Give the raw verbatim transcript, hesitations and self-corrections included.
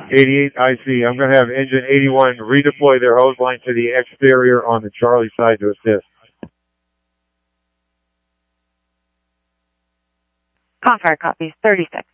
eighty-eight, I see. I'm going to have engine eighty-one redeploy their hose line to the exterior on the Charlie side to assist. Concord copies, thirty-six.